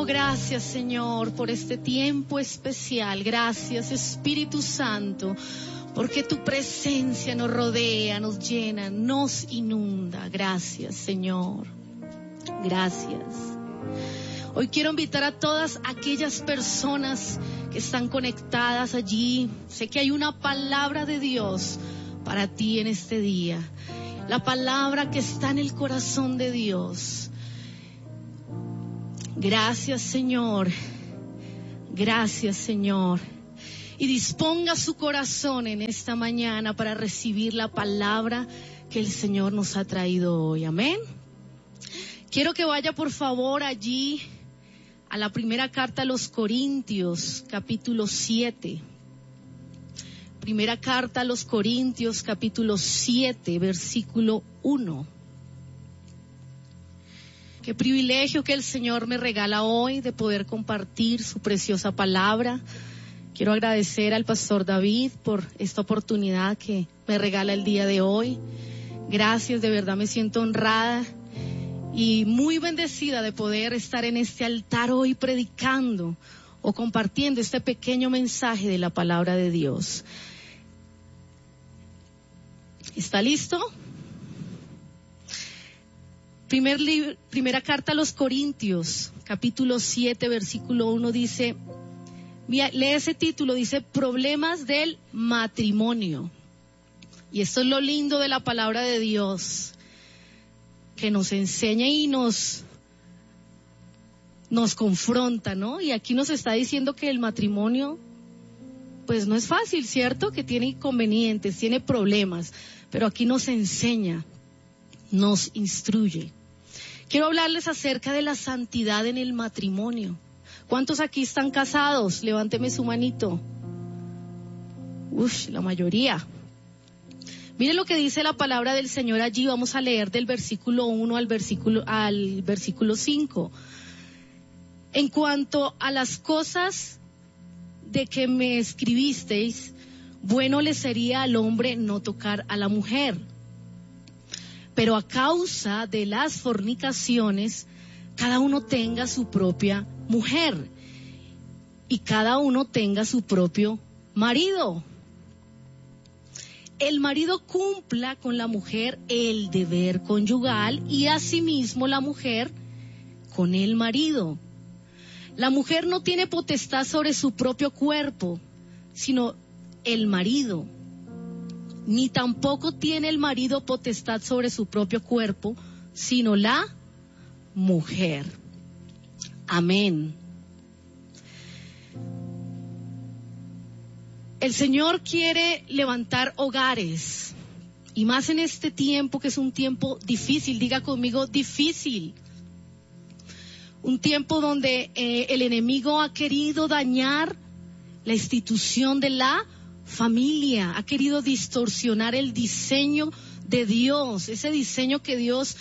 Oh, gracias, Señor, por este tiempo especial. Gracias, Espíritu Santo, porque tu presencia nos rodea, nos llena, nos inunda. Gracias, Señor. Gracias. Hoy quiero invitar a todas aquellas personas que están conectadas allí. Sé que hay una palabra de Dios para ti en este día. La palabra que está en el corazón de Dios. Gracias, Señor. Gracias, Señor. Y disponga su corazón en esta mañana para recibir la palabra que el Señor nos ha traído hoy. Amén. Quiero que vaya por favor allí a la primera carta a los Corintios, capítulo 7. Primera carta a los Corintios, capítulo 7, versículo 1. Qué privilegio que el Señor me regala hoy de poder compartir su preciosa palabra. Quiero agradecer al pastor David por esta oportunidad que me regala el día de hoy. Gracias, de verdad me siento honrada y muy bendecida de poder estar en este altar hoy predicando o compartiendo este pequeño mensaje de la palabra de Dios. ¿Está listo? Primera carta a los Corintios, capítulo 7, versículo 1 dice, lee ese título, dice, problemas del matrimonio. Y esto es lo lindo de la palabra de Dios, que nos enseña y nos confronta, ¿no? Y aquí nos está diciendo que el matrimonio, pues no es fácil, ¿cierto? Que tiene inconvenientes, tiene problemas, pero aquí nos enseña, nos instruye. Quiero hablarles acerca de la santidad en el matrimonio. ¿Cuántos aquí están casados? Levánteme su manito. La mayoría. Miren lo que dice la palabra del Señor allí. Vamos a leer del versículo 1 al versículo 5. En cuanto a las cosas de que me escribisteis, bueno le sería al hombre no tocar a la mujer. Pero a causa de las fornicaciones, cada uno tenga su propia mujer y cada uno tenga su propio marido. El marido cumpla con la mujer el deber conyugal y asimismo la mujer con el marido. La mujer no tiene potestad sobre su propio cuerpo, sino el marido. Ni tampoco tiene el marido potestad sobre su propio cuerpo, sino la mujer. Amén. El Señor quiere levantar hogares, y más en este tiempo que es un tiempo difícil, diga conmigo, difícil. Un tiempo donde el enemigo ha querido dañar la institución de la familia, ha querido distorsionar el diseño de Dios, ese diseño que Dios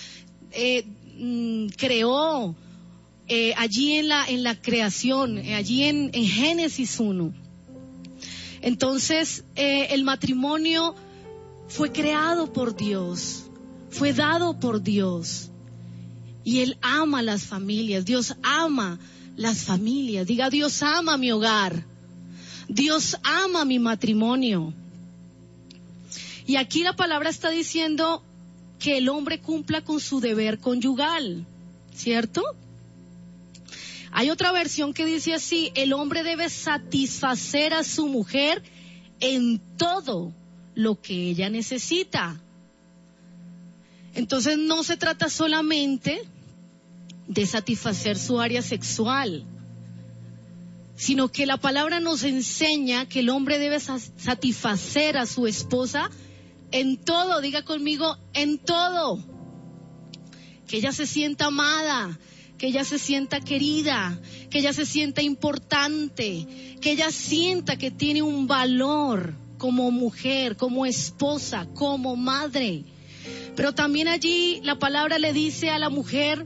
creó allí en la creación, allí en Génesis 1. Entonces, el matrimonio fue creado por Dios, fue dado por Dios, y Él ama las familias. Dios ama las familias. Diga, Dios ama mi hogar. Dios ama mi matrimonio. Y aquí la palabra está diciendo que el hombre cumpla con su deber conyugal, ¿cierto? Hay otra versión que dice así: el hombre debe satisfacer a su mujer en todo lo que ella necesita. Entonces no se trata solamente de satisfacer su área sexual, sino que la palabra nos enseña que el hombre debe satisfacer a su esposa en todo. Diga conmigo, en todo. Que ella se sienta amada, que ella se sienta querida, que ella se sienta importante, que ella sienta que tiene un valor como mujer, como esposa, como madre. Pero también allí la palabra le dice a la mujer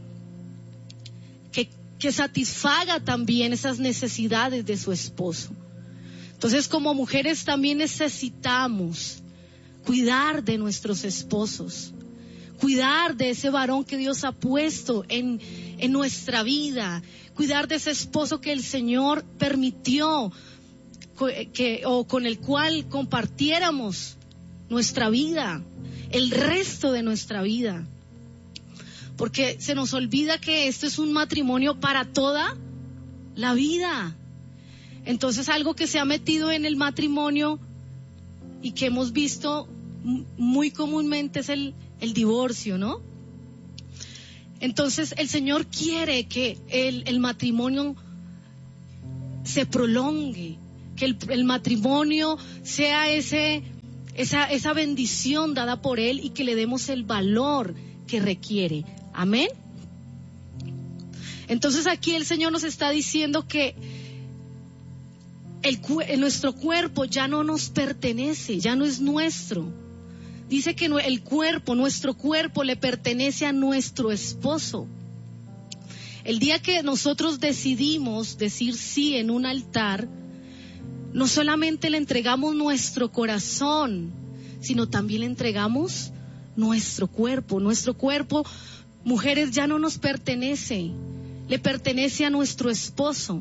que satisfaga también esas necesidades de su esposo. Entonces, como mujeres también necesitamos cuidar de nuestros esposos, cuidar de ese varón que Dios ha puesto en nuestra vida, cuidar de ese esposo que el Señor permitió o con el cual compartiéramos nuestra vida, el resto de nuestra vida. Porque se nos olvida que esto es un matrimonio para toda la vida. Entonces, algo que se ha metido en el matrimonio y que hemos visto muy comúnmente es el divorcio, ¿no? Entonces, el Señor quiere que el matrimonio se prolongue, que el matrimonio sea esa bendición dada por Él y que le demos el valor que requiere. Amén. Entonces aquí el Señor nos está diciendo que nuestro cuerpo ya no nos pertenece, ya no es nuestro. Dice que nuestro cuerpo le pertenece a nuestro esposo. El día que nosotros decidimos decir sí en un altar, no solamente le entregamos nuestro corazón, sino también le entregamos nuestro cuerpo. Nuestro cuerpo, mujeres, ya no nos pertenece, le pertenece a nuestro esposo.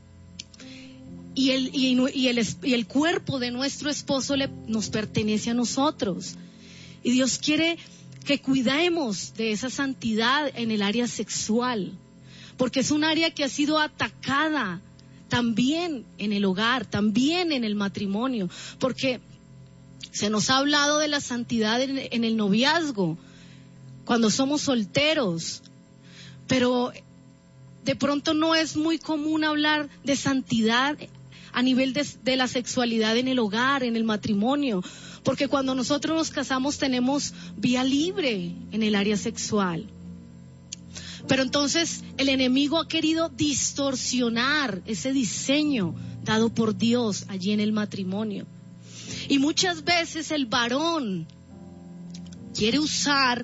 Y el cuerpo de nuestro esposo nos pertenece a nosotros. Y Dios quiere que cuidemos de esa santidad en el área sexual, porque es un área que ha sido atacada también en el hogar, también en el matrimonio, porque se nos ha hablado de la santidad en el noviazgo, cuando somos solteros, pero de pronto no es muy común hablar de santidad a nivel de la sexualidad en el hogar, en el matrimonio, porque cuando nosotros nos casamos tenemos vía libre en el área sexual. Pero entonces el enemigo ha querido distorsionar ese diseño dado por Dios allí en el matrimonio. Y muchas veces el varón quiere usar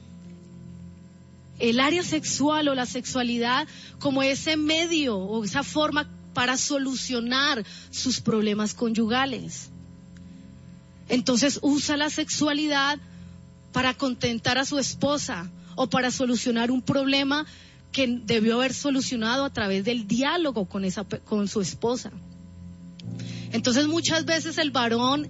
el área sexual o la sexualidad como ese medio o esa forma para solucionar sus problemas conyugales. Entonces usa la sexualidad para contentar a su esposa o para solucionar un problema que debió haber solucionado a través del diálogo con su esposa. Entonces muchas veces el varón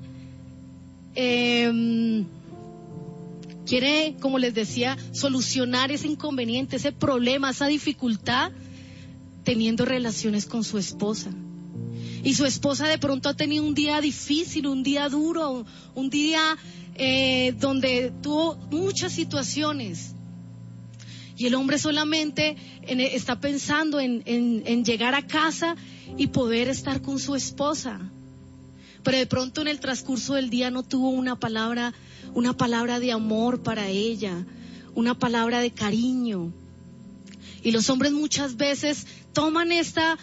quiere, como les decía, solucionar ese inconveniente, ese problema, esa dificultad, teniendo relaciones con su esposa. Y su esposa de pronto ha tenido un día difícil, un día duro, un día donde tuvo muchas situaciones. Y el hombre solamente está pensando en llegar a casa y poder estar con su esposa. Pero de pronto en el transcurso del día no tuvo una palabra de amor para ella, una palabra de cariño. Y los hombres muchas veces toman esta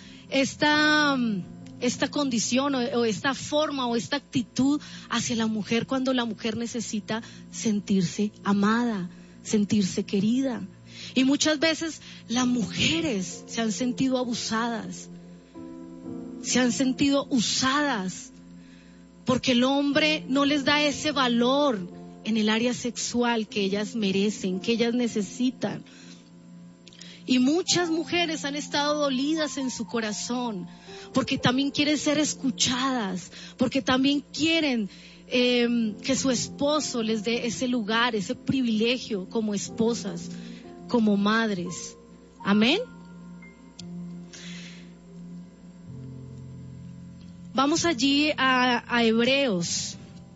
condición o esta forma o esta actitud hacia la mujer cuando la mujer necesita sentirse amada, sentirse querida. Y muchas veces las mujeres se han sentido abusadas, se han sentido usadas, porque el hombre no les da ese valor en el área sexual que ellas merecen, que ellas necesitan. Y muchas mujeres han estado dolidas en su corazón, porque también quieren ser escuchadas, porque también quieren que su esposo les dé ese lugar, ese privilegio como esposas, como madres. Amén. Vamos allí a Hebreos.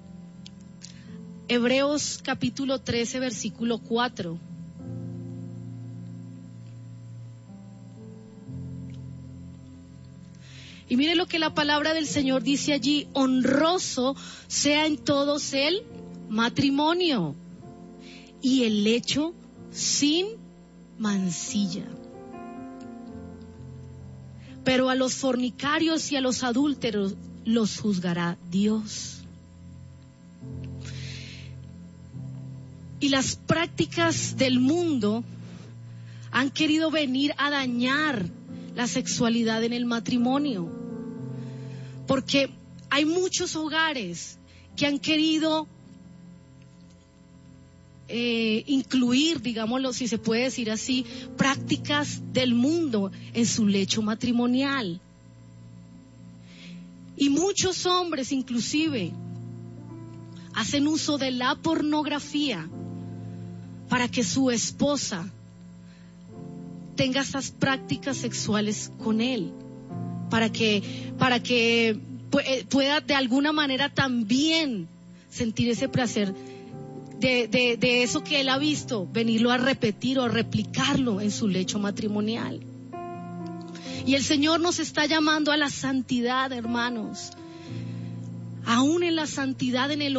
Hebreos capítulo 13, versículo 4. Y mire lo que la palabra del Señor dice allí: honroso sea en todos el matrimonio y el lecho sin mancilla. Pero a los fornicarios y a los adúlteros los juzgará Dios. Y las prácticas del mundo han querido venir a dañar la sexualidad en el matrimonio, porque hay muchos hogares que han querido incluir, digámoslo, si se puede decir así, prácticas del mundo en su lecho matrimonial. Y muchos hombres inclusive hacen uso de la pornografía para que su esposa tenga esas prácticas sexuales con él, para que pueda de alguna manera también sentir ese placer de eso que él ha visto, venirlo a repetir o a replicarlo en su lecho matrimonial. Y el Señor nos está llamando a la santidad, hermanos, aún en la santidad, en el